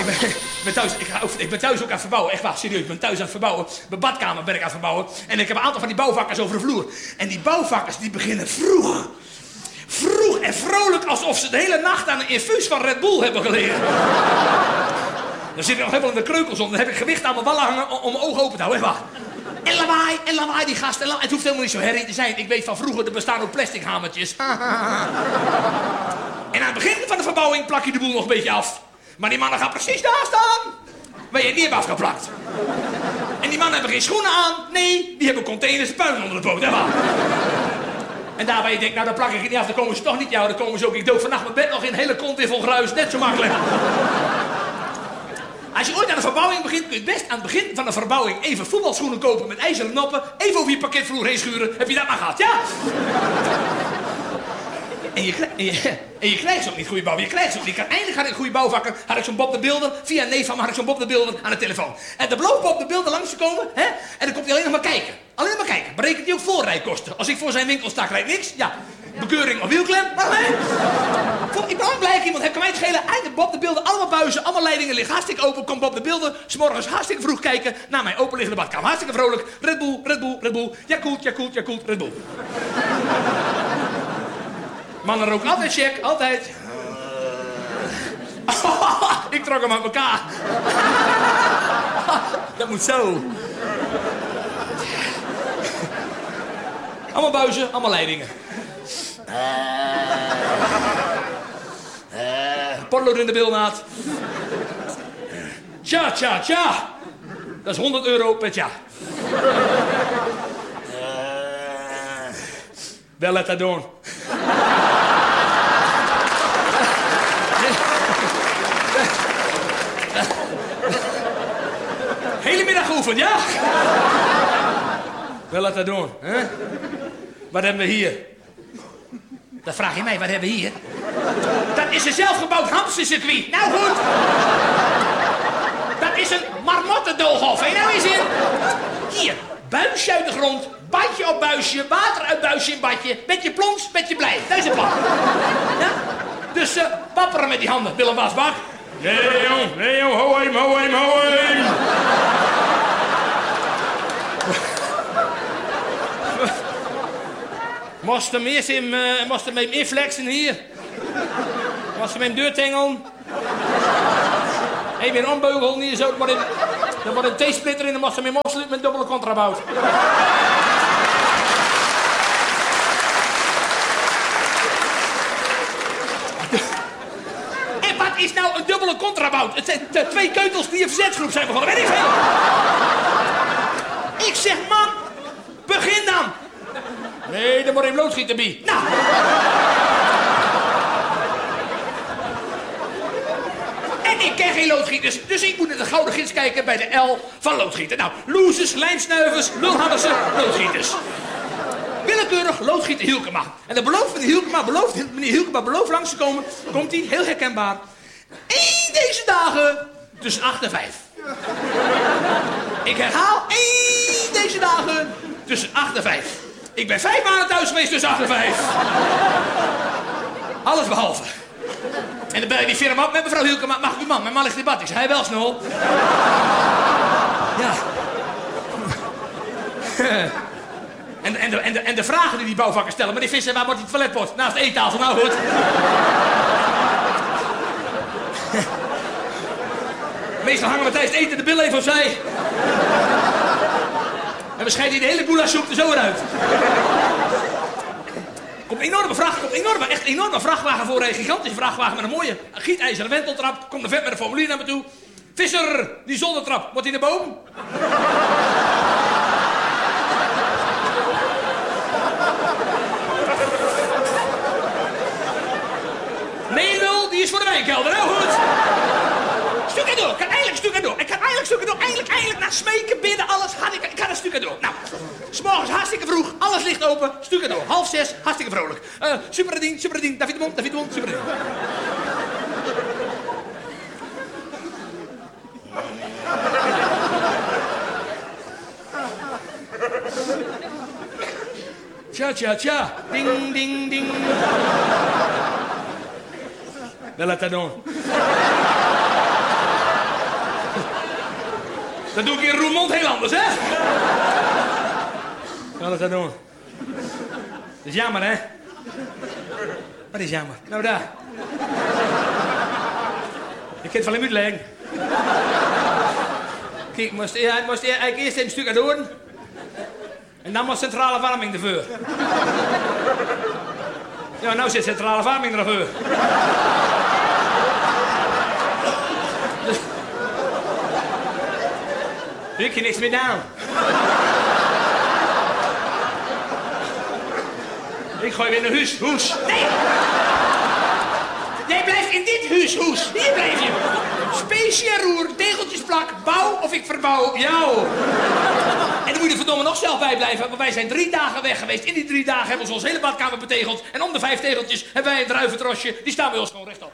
Ik ben thuis ook aan het verbouwen. Echt waar, serieus. Ik ben thuis aan het verbouwen. Mijn badkamer ben ik aan het verbouwen. En ik heb een aantal van die bouwvakkers over de vloer. En die bouwvakkers die beginnen vroeg. Vroeg en vrolijk alsof ze de hele nacht aan een infuus van Red Bull hebben gelegen. Dan zit ik nog helemaal in de kreukels om. Dan heb ik gewicht aan mijn wallen hangen om mijn ogen open te houden. Echt waar. En lawaai, die gasten. Het hoeft helemaal niet zo herrie te zijn. Ik weet van vroeger, er bestaan ook plastic hamertjes. En aan het begin van de verbouwing plak je de boel nog een beetje af. Maar die mannen gaan precies daar staan waar je het niet hebt afgeplakt. En die mannen hebben geen schoenen aan. Nee, die hebben containers puin onder de poot. Hè, waar? En daarbij je denkt, nou dan plak ik het niet af, dan komen ze toch niet jou. Dan komen ze ook, ik dook vannacht mijn bed nog in, hele kont weer vol gruis. Net zo makkelijk. Als je ooit aan de verbouwing begint, kun je best aan het begin van de verbouwing even voetbalschoenen kopen met ijzeren noppen. Even over je parketvloer heen schuren. Heb je dat maar gehad, ja? En je krijgt ze ook niet, goede bouw. Je krijgt ze ook niet. Eindelijk had ik een goede bouwvakker. Had ik zo'n Bob de Beelder. Via een neef van me had ik zo'n Bob de Beelder aan de telefoon. En dan belooft Bob de Beelder langs te komen. Hè? En dan komt hij alleen nog maar kijken. Alleen maar kijken. Berekent hij ook voorrijkosten. Als ik voor zijn winkel sta, krijg ik niks. Ja. Bekeuring of wielklem. Maar nee. Ik ben ook blij, iemand heeft kan mij het schelen. Eindelijk Bob de Beelder. Allemaal buizen. Allemaal leidingen liggen hartstikke open. Komt Bob de Beelder. 's Morgens hartstikke vroeg kijken naar mijn openliggende badkamer. Hartstikke vrolijk. Red Bull, Red Bull, Red Bull. Yakult, Yakult, Yakult, Red Bull. Mannen roken altijd check, altijd. Ik trok hem uit elkaar. Dat moet zo. Allemaal buizen, allemaal leidingen. Potlood in de bilnaad. Tja, tja, tja. Dat is €100 per jaar. Wel let dat doen. Hele middag geoefend, ja? Wel let dat doen, hè? Wat hebben we hier? Dat vraag je mij, wat hebben we hier? Dat is een zelfgebouwd hamstercircuit. Nou goed. Dat is een marmottendoolhof, hè? Nou is het. Hier, buisje uit de grond, badje op buisje, water uit buisje in badje. Beetje plons, beetje blij. Dat is het plan. Ja? Dus wapperen met die handen, Willem Wasbach. Nee jong, hou hem. Moest hem eerst met hem inflexen hier. Moest hem deurtengelen. Even een ombeugel hier zo. Er wordt een T-splitter in en moest hem hem opsluiten met dubbele contrabout. En wat is nou een dubbele contrabout? Het zijn 2 keutels die een verzetsgroep zijn begonnen. Weet ik veel. Ik zeg, man, begin dan. Nee, dan moet je hem loodschieten, Bie. Nou. En ik ken geen loodgieters, dus ik moet naar de Gouden Gids kijken bij de L van loodgieten. Nou, loezers, lijmsnuivers, lulhannissen, loodgieters. Willekeurig loodgieter Hielkema. En de belooft meneer Hielkema belooft langs te komen. Komt hij, heel herkenbaar. 1 deze dagen tussen 8 en 5. Ik herhaal, 1 deze dagen tussen 8 en 5. Ik ben 5 maanden thuis geweest tussen 8 en 5. Alles behalve. En dan bel je die firma op met mevrouw Hielkema. Mag ik uw man? Mijn man ligt in bad. Ik zei, hij wel snel. Ja. En de vragen die bouwvakkers stellen. Meneer Visser, waar wordt die toiletpot? Naast de eettafel. Nou goed. Meestal hangen we tijdens het eten de billen even opzij. En we scheiden die de hele goulashsoep er zo eruit. Komt echt enorme vrachtwagen voor. Een gigantische vrachtwagen met een mooie gietijzeren wenteltrap. Komt de vet met een formulier naar me toe. Visser, die zoldertrap, wordt die naar boven? Nee, lul, die is voor de wijnkelder. Nou goed. Stuk door. Ik kan eindelijk stukken door. Eindelijk na smeken, bidden, alles. Ik ga een stukken door. Nou, 's morgens hartstikke vroeg. Alles ligt open. Stukken door. 5:30, hartstikke vrolijk. Superdien. David de Mond, superdien. Tja. Ding. Wel, laat dat doen. Dat doe ik in Roermond heel anders, hè? Kan ik dat doen? Dat is jammer, hè? Wat is jammer? Nou, daar. Ik kan het van hem uitleggen. Kijk, moest eigenlijk eerst een stuk door. En dan was centrale verwarming ervoor. Ja, nou zit centrale verwarming ervoor. Dus... Ik heb niks meer gedaan. Ik gooi weer naar huis. Hoes. Nee! Jij blijft in dit huis, hoes. Hier blijf je. Speciaal roer, tegeltjes plak, bouw of ik verbouw jou. En dan moet je er verdomme nog zelf bij blijven, want wij zijn 3 dagen weg geweest. In die 3 dagen hebben we onze hele badkamer betegeld. En om de 5 tegeltjes hebben wij een druiventrosje. Die staan bij ons gewoon rechtop.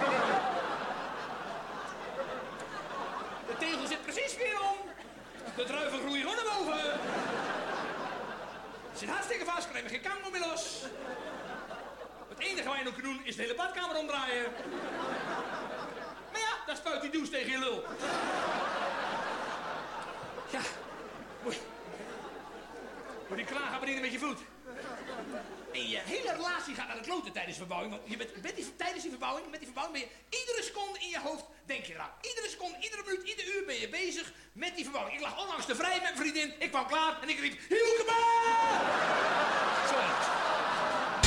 De tegel zit precies weer om. De druiven groeien gewoon naar boven. Het zit hartstikke vast, er hebben geen kango meer los. Het enige wat je nog kan doen is de hele badkamer omdraaien. Maar ja, dan spuit die douche tegen je lul. Ja, moet je klagen bedienen met je voet. En je hele relatie gaat naar de kloten tijdens de verbouwing. Want tijdens die verbouwing, met die verbouwing ben je iedere seconde in je hoofd, denk je eraan. Iedere seconde, iedere minuut, ieder uur ben je bezig met die verbouwing. Ik lag onlangs te vrij met mijn vriendin, ik kwam klaar en ik riep, Hielkema!